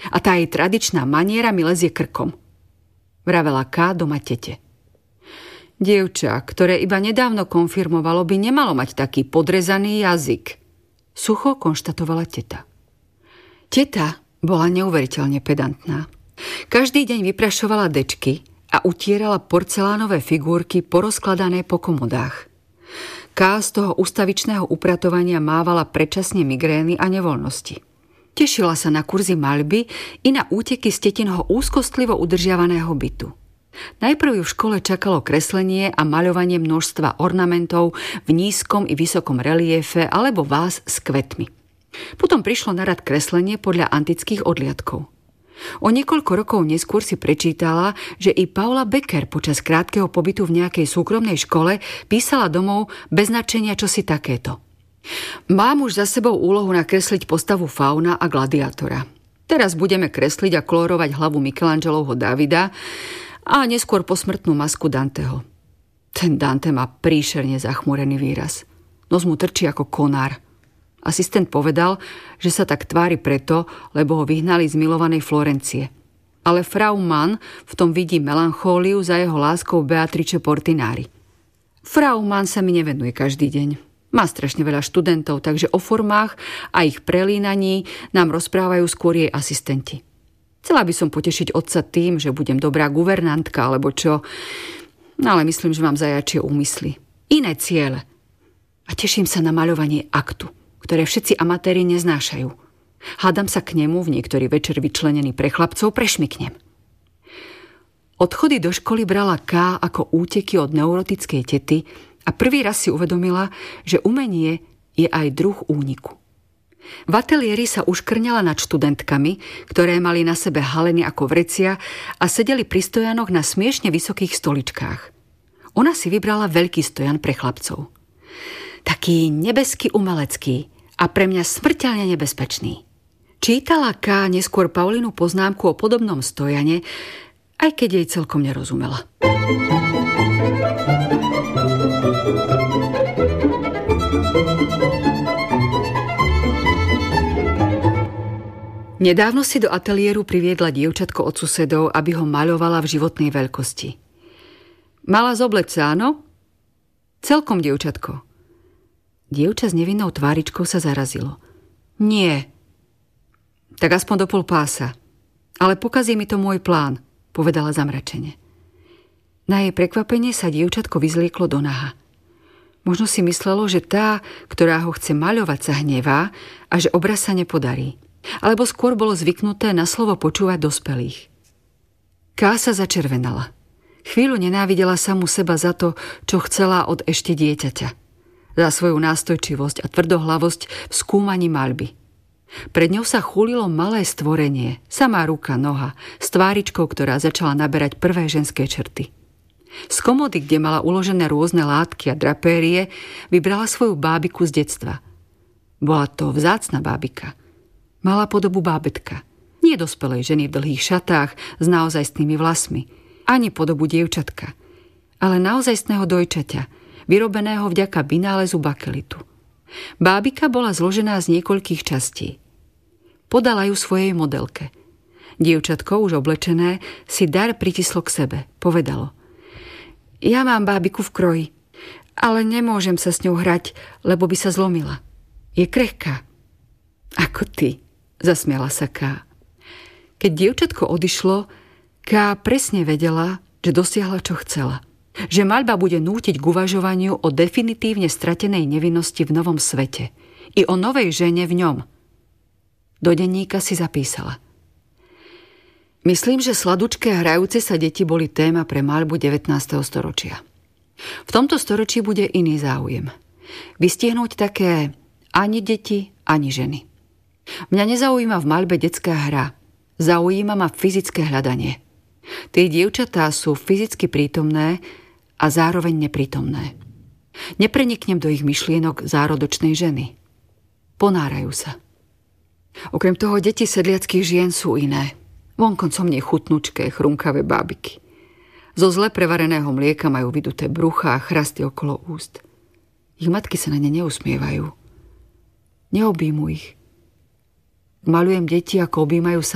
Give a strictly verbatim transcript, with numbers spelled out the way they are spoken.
A tá jej tradičná maniera mi lezie krkom, vravela Ká doma tete. Dievča, ktoré iba nedávno konfirmovalo, by nemalo mať taký podrezaný jazyk, sucho konštatovala teta. Teta bola neuveriteľne pedantná. Každý deň vyprašovala dečky a utierala porcelánové figurky porozkladané po komodách. Ká z toho ustavičného upratovania mávala predčasne migrény a nevoľnosti. Tešila sa na kurzy maľby i na úteky z tetinho úzkostlivo udržiavaného bytu. Najprv ju v škole čakalo kreslenie a maľovanie množstva ornamentov v nízkom i vysokom reliefe alebo váz s kvetmi. Potom prišlo na rad kreslenie podľa antických odliadkov. O niekoľko rokov neskôr si prečítala, že i Paula Becker počas krátkeho pobytu v nejakej súkromnej škole písala domov bez značenia čosi takéto. Mám už za sebou úlohu nakresliť postavu Fauna a gladiátora. Teraz budeme kresliť a kolorovať hlavu Michelangelovho Davida a neskôr posmrtnú masku Danteho. Ten Dante má príšerne zachmúrený výraz. Nos mu trčí ako konár. Asistent povedal, že sa tak tvári preto, lebo ho vyhnali z milovanej Florencie. Ale frau Mann v tom vidí melanchóliu za jeho láskou Beatrice Portinari. Frau Mann sa mi nevenuje každý deň. Má strašne veľa študentov, takže o formách a ich prelínaní nám rozprávajú skôr jej asistenti. Chcela by som potešiť otca tým, že budem dobrá guvernantka, alebo čo, no ale myslím, že mám zajačie úmysly. Iné ciele. A teším sa na maľovanie aktu, ktoré všetci amatéri neznášajú. Hádam sa k nemu v niektorý večer vyčlenený pre chlapcov prešmyknem. Odchody do školy brala Ká ako úteky od neurotickej tety a prvý raz si uvedomila, že umenie je aj druh úniku. V ateliéri sa uškrňala nad študentkami, ktoré mali na sebe haleny ako vrecia a sedeli pri stojanoch na smiešne vysokých stoličkách. Ona si vybrala veľký stojan pre chlapcov. Taký nebeský umelecký a pre mňa smrteľne nebezpečný. Čítala Ká neskôr Paulinu poznámku o podobnom stojane, aj keď jej celkom nerozumela. Nedávno si do ateliéru priviedla dievčatko od susedov, aby ho maľovala v životnej veľkosti. Mala z obleca, áno? Celkom, dievčatko. Dievča s nevinnou tváričkou sa zarazilo. Nie. Tak aspoň do pol pása. Ale pokazí mi to môj plán, povedala zamračene. Na jej prekvapenie sa dievčatko vyzlieklo do naha. Možno si myslelo, že tá, ktorá ho chce maľovať, sa hnevá a že obraz sa nepodarí. Alebo skôr bolo zvyknuté na slovo počúvať dospelých. Ká sa začervenala. Chvíľu nenávidela samu seba za to, čo chcela od ešte dieťaťa. Za svoju nástojčivosť a tvrdohlavosť v skúmaní maľby. Pred ňou sa chúlilo malé stvorenie, samá ruka, noha, s tváričkou, ktorá začala naberať prvé ženské črty. Z komody, kde mala uložené rôzne látky a drapérie, vybrala svoju bábiku z detstva. Bola to vzácna bábika. Mala podobu bábetka. Nie dospelej ženy v dlhých šatách s naozajstnými vlasmi, ani podobu dievčatka, ale naozajstného dojčaťa, vyrobeného vďaka vynálezu bakelitu. Bábika bola zložená z niekoľkých častí. Podala ju svojej modelke. Dievčatko, už oblečené, si dar pritislo k sebe. Povedalo: Ja mám bábiku v kroji, ale nemôžem sa s ňou hrať, lebo by sa zlomila. Je krehká. Ako ty, zasmiala sa Ká. Keď dievčatko odišlo, Ká presne vedela, že dosiahla, čo chcela. Že maľba bude nútiť k uvažovaniu o definitívne stratenej nevinnosti v novom svete i o novej žene v ňom. Do denníka si zapísala: Myslím, že sladučké hrajúce sa deti boli téma pre maľbu devätnásteho storočia. V tomto storočí bude iný záujem. Vystihnúť také ani deti, ani ženy. Mňa nezaujíma v maľbe detská hra. Zaujíma ma fyzické hľadanie. Tie dievčatá sú fyzicky prítomné a zároveň neprítomné. Nepreniknem do ich myšlienok zárodočnej ženy. Ponárajú sa. Okrem toho, deti sedliackých žien sú iné. Vonkoncom nechutnučké, chrumkavé bábiky. Zo zle prevareného mlieka majú vyduté brucha a chrasty okolo úst. Ich matky sa na ne neusmievajú. Neobjímu ich. Maľujem deti, ako objímajú sa